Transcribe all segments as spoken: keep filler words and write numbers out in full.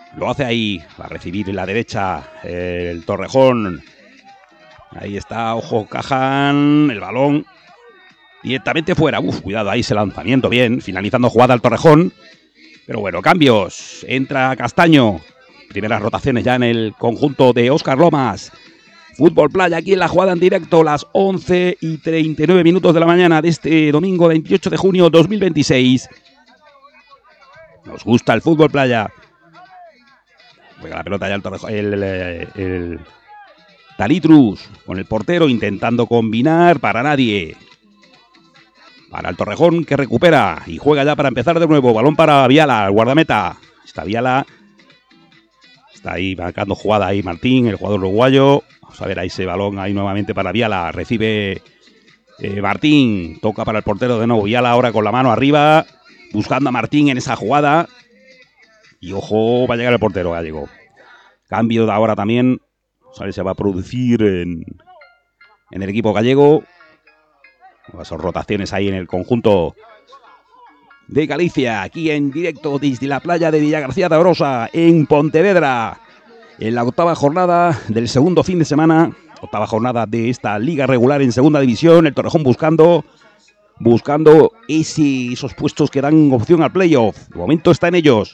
Lo hace ahí, va a recibir en la derecha el Torrejón. Ahí está, ojo, Cajan, el balón directamente fuera. Uf, cuidado ahí ese lanzamiento, bien, finalizando jugada al Torrejón. Pero bueno, cambios, entra Castaño. Primeras rotaciones ya en el conjunto de Óscar Lomas. Fútbol Playa aquí en la jugada en directo, las once y treinta y nueve minutos de la mañana de este domingo veintiocho de junio dos mil veintiséis. Nos gusta el Fútbol Playa. Juega la pelota ya el, Torrejón, el, el, el Talitrus con el portero intentando combinar para nadie. Para el Torrejón que recupera y juega ya para empezar de nuevo. Balón para Viala, el guardameta. Está Viala. Está ahí marcando jugada ahí Martín, el jugador uruguayo. Vamos a ver ahí ese balón ahí nuevamente para Viala. Recibe eh, Martín. Toca para el portero de nuevo. Viala ahora con la mano arriba. Buscando a Martín en esa jugada. Y ojo, va a llegar el portero gallego. Cambio de ahora también. Vamos a ver si se va a producir en, en el equipo gallego. Son rotaciones ahí en el conjunto de Galicia. Aquí en directo desde la playa de Villagarcía de Arosa, en Pontevedra. En la octava jornada del segundo fin de semana. Octava jornada de esta liga regular en segunda división. El Torrejón buscando... Buscando ese, esos puestos que dan opción al playoff. De momento está en ellos.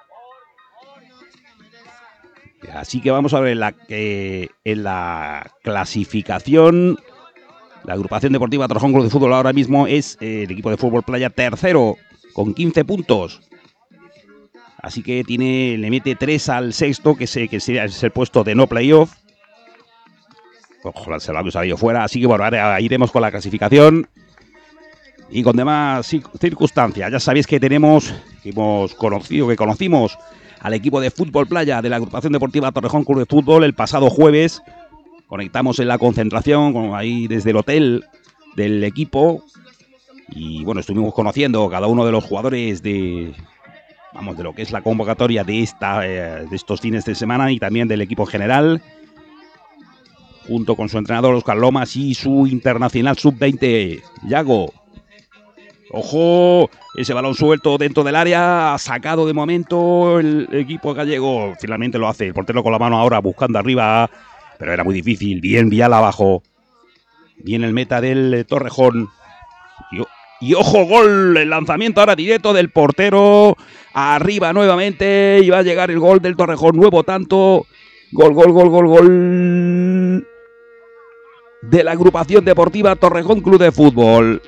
Así que vamos a ver en la, eh, en la clasificación. La agrupación deportiva Torrejón Club de Fútbol ahora mismo es eh, el equipo de Fútbol Playa tercero con quince puntos. Así que tiene, le mete tres al sexto, que, se, que es el puesto de no playoff. Ojalá se lo haya ido fuera. Así que bueno, ahora iremos con la clasificación y con demás circunstancias. Ya sabéis que tenemos, que hemos conocido, que conocimos al equipo de Fútbol Playa de la agrupación deportiva Torrejón Club de Fútbol el pasado jueves. Conectamos en la concentración, con, ahí desde el hotel del equipo. Y bueno, estuvimos conociendo cada uno de los jugadores de, vamos, de lo que es la convocatoria de, esta, eh, de estos fines de semana y también del equipo general. Junto con su entrenador Óscar Lomas y su internacional sub veinte, Yago. Ojo, ese balón suelto dentro del área, sacado de momento el equipo gallego. Finalmente lo hace el portero con la mano ahora buscando arriba, pero era muy difícil. Bien Viala abajo. Bien el meta del Torrejón. Y, y ojo, gol, el lanzamiento ahora directo del portero. Arriba nuevamente y va a llegar el gol del Torrejón. Nuevo tanto. Gol, gol, gol, gol, gol. De la agrupación deportiva Torrejón Club de Fútbol.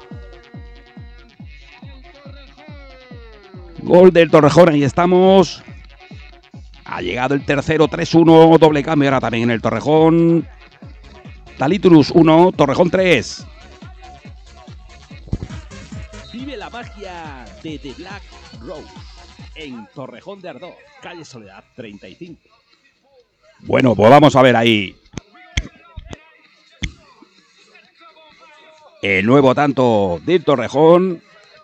Gol del Torrejón, ahí estamos. Ha llegado el tercero, tres uno, doble cambio ahora también en el Torrejón. Talitrus uno, Torrejón tres. Vive la magia de The Black Rose en Torrejón de Ardoz, calle Soledad treinta y cinco. Bueno, pues vamos a ver ahí. El nuevo tanto del Torrejón,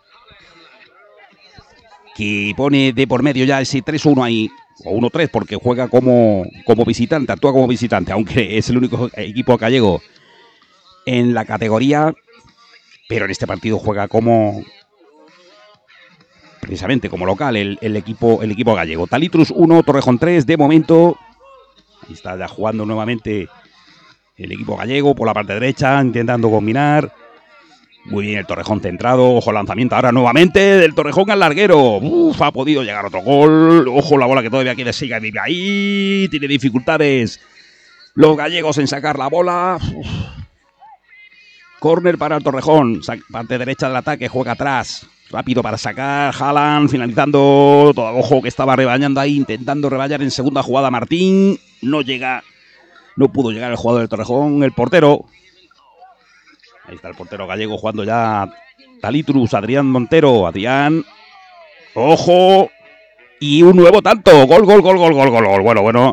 que pone de por medio ya ese tres uno ahí, o uno tres, porque juega como, como visitante, actúa como visitante, aunque es el único equipo gallego en la categoría, pero en este partido juega como, precisamente como local, el, el, equipo, el equipo gallego. Talitrus uno, Torrejón tres, de momento. Ahí está ya jugando nuevamente el equipo gallego por la parte derecha, intentando combinar. Muy bien el Torrejón centrado, ojo lanzamiento ahora nuevamente del Torrejón al larguero. Uf, ha podido llegar otro gol. Ojo la bola que todavía quiere sigue vive ahí. Tiene dificultades los gallegos en sacar la bola. Uf. Córner para el Torrejón, parte derecha del ataque, juega atrás. Rápido para sacar, Haaland finalizando. Todo, ojo que estaba rebañando ahí, intentando rebañar en segunda jugada Martín. No llega, no pudo llegar el jugador del Torrejón, el portero. Ahí está el portero gallego jugando ya Talitrus, Adrián Montero, Adrián. ¡Ojo! Y un nuevo tanto. Gol, gol, gol, gol, gol, gol, gol. Bueno, bueno.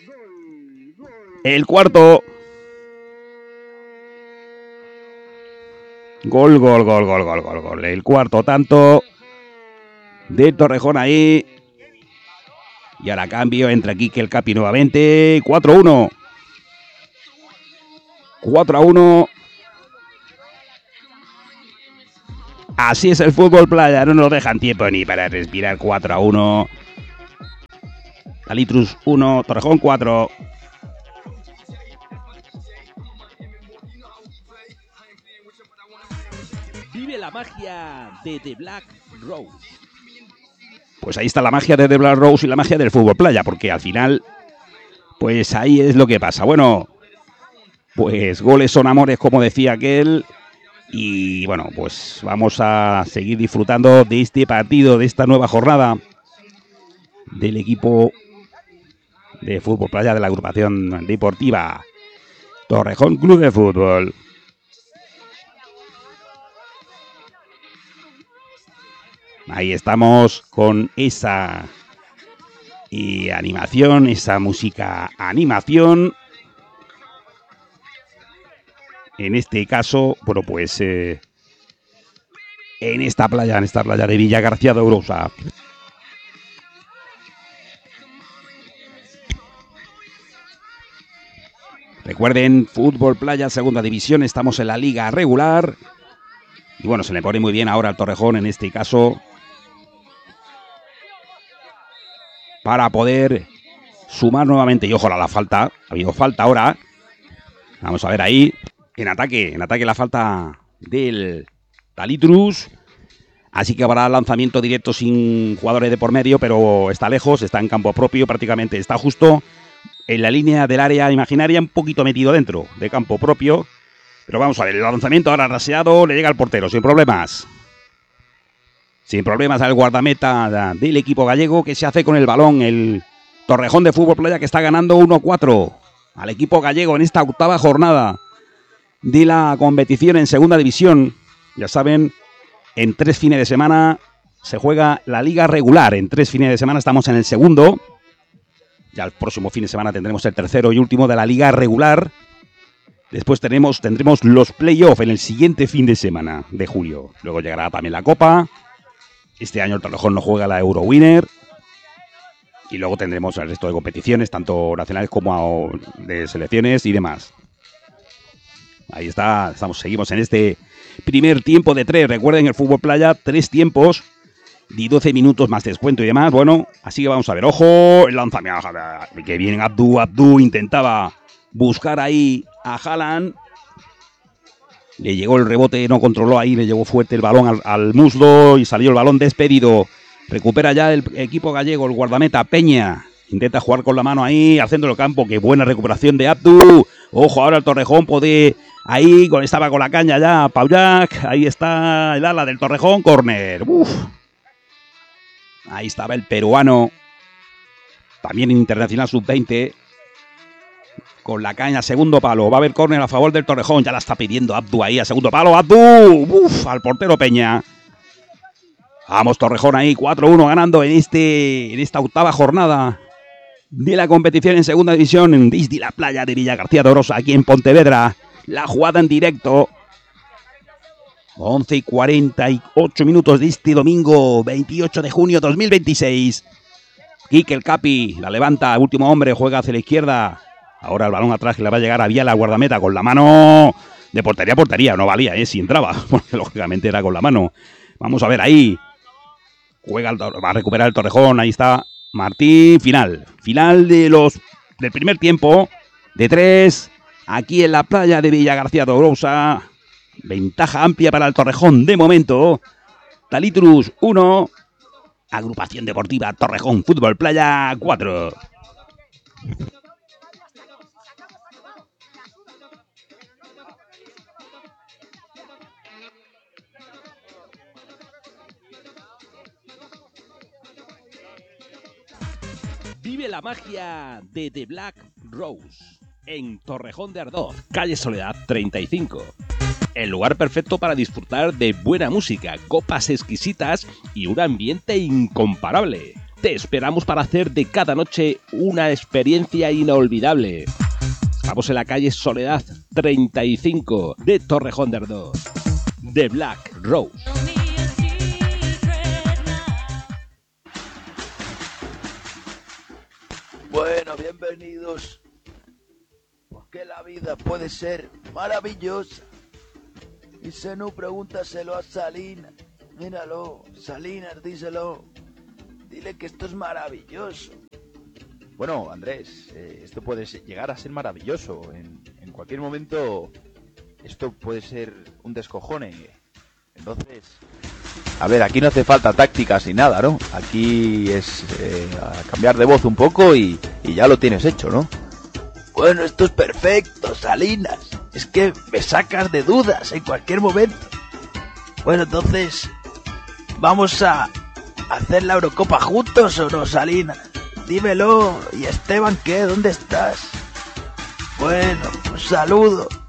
El cuarto. Gol, gol, gol, gol, gol, gol, gol. El cuarto tanto de Torrejón ahí. Y ahora cambio, entra Quique el Capi nuevamente. cuatro uno. cuatro a uno. Así es el Fútbol Playa, no nos dejan tiempo ni para respirar. Cuatro a uno. Talitrus uno, Torrejón cuatro. Vive la magia de The Black Rose. Pues ahí está la magia de The Black Rose y la magia del fútbol playa, porque al final, pues ahí es lo que pasa. Bueno, pues goles son amores, como decía aquel. Y bueno, pues vamos a seguir disfrutando de este partido, de esta nueva jornada del equipo de fútbol playa de la agrupación deportiva Torrejón Club de Fútbol. Ahí estamos con esa y animación, esa música animación. En este caso, bueno, pues eh, en esta playa, en esta playa de Villa García de Ourosa. Recuerden, fútbol playa, segunda división, estamos en la liga regular. Y bueno, se le pone muy bien ahora al Torrejón, en este caso, para poder sumar nuevamente. Y ojo a la falta, ha habido falta ahora. Vamos a ver ahí. En ataque, en ataque la falta del Talitrus. Así que habrá lanzamiento directo sin jugadores de por medio, pero está lejos, está en campo propio prácticamente. Está justo en la línea del área imaginaria, un poquito metido dentro de campo propio. Pero vamos a ver, el lanzamiento ahora raseado, le llega al portero, sin problemas. Sin problemas al guardameta del equipo gallego, que se hace con el balón. El Torrejón de Fútbol Playa, que está ganando uno a cuatro al equipo gallego en esta octava jornada de la competición en segunda división. Ya saben, en tres fines de semana se juega la liga regular. En tres fines de semana estamos en el segundo. Ya el próximo fin de semana tendremos el tercero y último de la liga regular. Después tenemos, tendremos los playoffs en el siguiente fin de semana de julio. Luego llegará también la Copa. Este año el Torrejón no juega la Eurowinner. Y luego tendremos el resto de competiciones, tanto nacionales como de selecciones y demás. Ahí está, estamos, seguimos en este primer tiempo de tres. Recuerden, el fútbol playa, tres tiempos de doce minutos más descuento y demás. Bueno, así que vamos a ver. Ojo, el lanzamiento. Que viene Abdu. Abdu intentaba buscar ahí a Haaland. Le llegó el rebote, no controló ahí, le llegó fuerte el balón al, al muslo y salió el balón despedido. Recupera ya el equipo gallego, el guardameta Peña. Intenta jugar con la mano ahí, al centro del campo. Qué buena recuperación de Abdu. Ojo, ahora el Torrejón puede... Ahí estaba con la caña ya Paullac. Ahí está el ala del Torrejón. Córner. Uf. Ahí estaba el peruano. También internacional sub veinte. Con la caña, segundo palo. Va a haber córner a favor del Torrejón. Ya la está pidiendo Abdu ahí a segundo palo. Abdu. Uf, al portero Peña. Vamos, Torrejón ahí. cuatro uno ganando en, este, en esta octava jornada de la competición en segunda división. Desde la playa de Villa García de Ourosa, aquí en Pontevedra. La jugada en directo. once y cuarenta y ocho minutos de este domingo veintiocho de junio dos mil veintiséis. Quique el Capi la levanta, último hombre, juega hacia la izquierda. Ahora el balón atrás que le va a llegar a Viala, guardameta, con la mano de portería a portería. No valía, ¿eh? Si entraba, porque lógicamente era con la mano. Vamos a ver ahí. Juega, el, va a recuperar el Torrejón, ahí está Martín. Final, final de los del primer tiempo de tres. Aquí en la playa de Villa García de Ourosa. Ventaja amplia para el Torrejón de momento. Talitrus uno. Agrupación Deportiva Torrejón Fútbol Playa cuatro. Vive la magia de The Black Rose en Torrejón de Ardoz, calle Soledad treinta y cinco. El lugar perfecto para disfrutar de buena música, copas exquisitas y un ambiente incomparable. Te esperamos para hacer de cada noche una experiencia inolvidable. Estamos en la calle Soledad treinta y cinco de Torrejón de Ardoz. The Black Rose. Bueno, bienvenidos. Porque la vida puede ser maravillosa. Y si no, pregúntaselo a Salinas. Míralo, Salinas, díselo. Dile que esto es maravilloso. Bueno, Andrés, eh, esto puede ser, llegar a ser maravilloso. En, en cualquier momento esto puede ser un descojone. Entonces, a ver, aquí no hace falta tácticas ni nada, ¿no? Aquí es eh, cambiar de voz un poco y, y ya lo tienes hecho, ¿no? Bueno, esto es perfecto, Salinas. Es que me sacas de dudas en cualquier momento. Bueno, entonces, ¿vamos a hacer la Eurocopa juntos o no, Salinas? Dímelo. ¿Y Esteban qué? ¿Dónde estás? Bueno, un saludo.